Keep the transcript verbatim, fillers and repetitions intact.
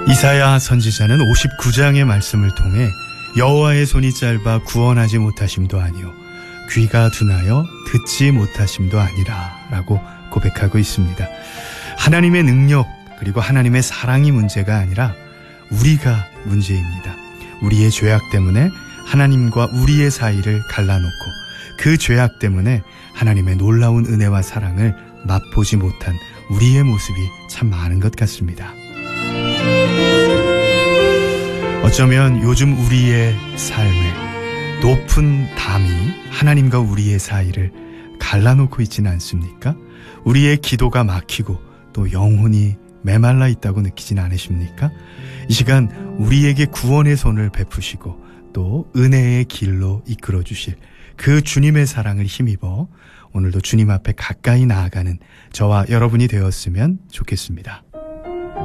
이사야 선지자는 오십구 장의 말씀을 통해 여호와의 손이 짧아 구원하지 못하심도 아니요 귀가 둔하여 듣지 못하심도 아니라 라고 고백하고 있습니다. 하나님의 능력 그리고 하나님의 사랑이 문제가 아니라 우리가 문제입니다. 우리의 죄악 때문에 하나님과 우리의 사이를 갈라놓고 그 죄악 때문에 하나님의 놀라운 은혜와 사랑을 맛보지 못한 우리의 모습이 참 많은 것 같습니다. 어쩌면 요즘 우리의 삶에 높은 담이 하나님과 우리의 사이를 갈라놓고 있지는 않습니까? 우리의 기도가 막히고 또 영혼이 메말라 있다고 느끼진 않으십니까? 이 시간 우리에게 구원의 손을 베푸시고 또 은혜의 길로 이끌어 주실 그 주님의 사랑을 힘입어 오늘도 주님 앞에 가까이 나아가는 저와 여러분이 되었으면 좋겠습니다.